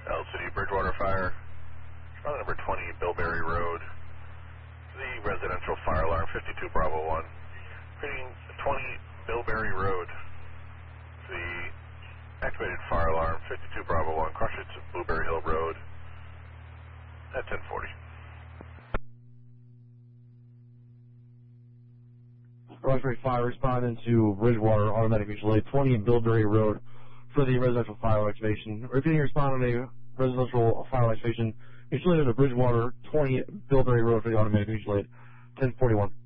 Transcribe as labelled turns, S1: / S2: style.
S1: City Bridgewater Fire, responding number 20 Bilberry Road, the residential fire alarm 52 Bravo 1. Reading 20 Bilberry Road, the activated fire alarm 52 Bravo 1, crosses Blueberry Hill Road at 1040.
S2: Roxbury Fire responding to Bridgewater Automatic Mutual Aid, 20 Bilberry Road for the residential fire activation. Repeating respond on a residential fire activation, mutual aid to Bridgewater, 20 Bilberry Road for the Automatic Mutual Aid, 1041.